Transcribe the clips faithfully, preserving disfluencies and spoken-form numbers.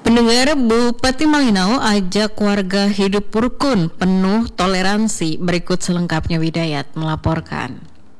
Pendengar, Bupati Malinau ajak warga hidup rukun, penuh toleransi. Berikut selengkapnya, Widayat melaporkan.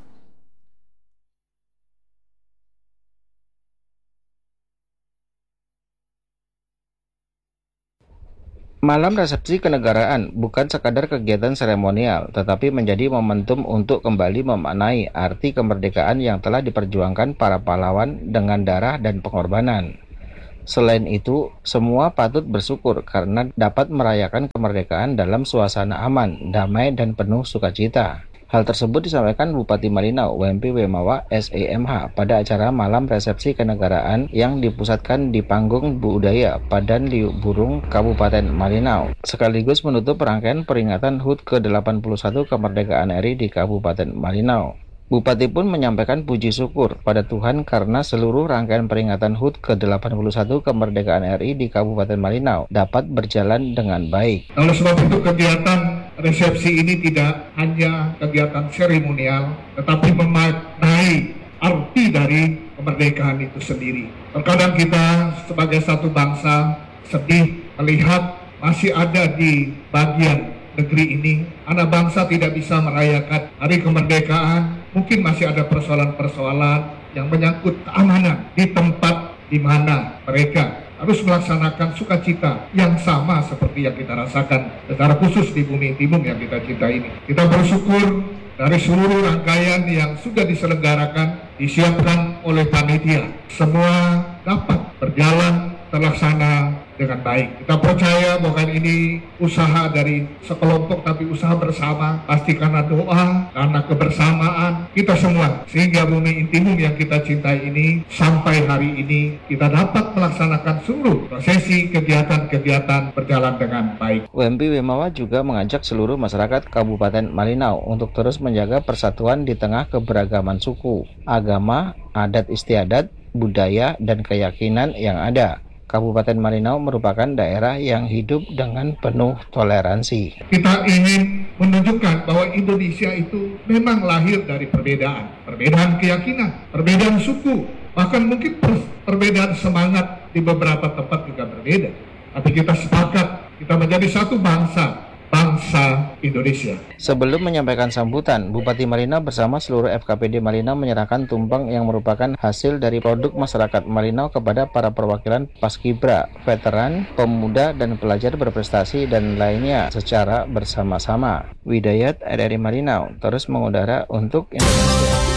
Malam resepsi kenegaraan bukan sekadar kegiatan seremonial, tetapi menjadi momentum untuk kembali memaknai arti kemerdekaan yang telah diperjuangkan para pahlawan dengan darah dan pengorbanan. Selain itu, semua patut bersyukur karena dapat merayakan kemerdekaan dalam suasana aman, damai, dan penuh sukacita. Hal tersebut disampaikan Bupati Malinau, W M P Wemawa S E M H pada acara malam resepsi kenegaraan yang dipusatkan di Panggung Budaya Padan Liuk Burung, Kabupaten Malinau, sekaligus menutup rangkaian peringatan H U T ke delapan puluh satu kemerdekaan R I di Kabupaten Malinau. Bupati pun menyampaikan puji syukur pada Tuhan karena seluruh rangkaian peringatan H U T ke delapan puluh satu kemerdekaan R I di Kabupaten Malinau dapat berjalan dengan baik. Oleh sebab itu, kegiatan resepsi ini tidak hanya kegiatan seremonial, tetapi memaknai arti dari kemerdekaan itu sendiri. Terkadang kita sebagai satu bangsa sedih melihat masih ada di bagian negeri ini anak bangsa tidak bisa merayakan hari kemerdekaan. Mungkin masih ada persoalan-persoalan yang menyangkut keamanan di tempat di mana mereka harus melaksanakan sukacita yang sama seperti yang kita rasakan secara khusus di bumi Timung yang kita cintai ini. Kita bersyukur dari seluruh rangkaian yang sudah diselenggarakan, disiapkan oleh panitia, semua dapat berjalan terlaksana dengan baik. Kita percaya bahwa ini usaha dari sekelompok tapi usaha bersama, pasti karena doa, karena kebersamaan kita semua, sehingga bumi Intimum yang kita cintai ini sampai hari ini kita dapat melaksanakan seluruh prosesi kegiatan-kegiatan berjalan dengan baik. W M P Wemawa juga mengajak seluruh masyarakat Kabupaten Malinau untuk terus menjaga persatuan di tengah keberagaman suku, agama, adat istiadat, budaya, dan keyakinan yang ada. Kabupaten Malinau merupakan daerah yang hidup dengan penuh toleransi. Kita ingin menunjukkan bahwa Indonesia itu memang lahir dari perbedaan. Perbedaan keyakinan, perbedaan suku, bahkan mungkin per perbedaan semangat di beberapa tempat juga berbeda. Tapi kita sepakat, kita menjadi satu bangsa, bangsa Indonesia. Sebelum menyampaikan sambutan, Bupati Malinau bersama seluruh F K P D Malinau menyerahkan tumpeng yang merupakan hasil dari produk masyarakat Malinau kepada para perwakilan paskibra, veteran, pemuda, dan pelajar berprestasi dan lainnya secara bersama-sama. Widayat R R I Malinau terus mengudara untuk Indonesia.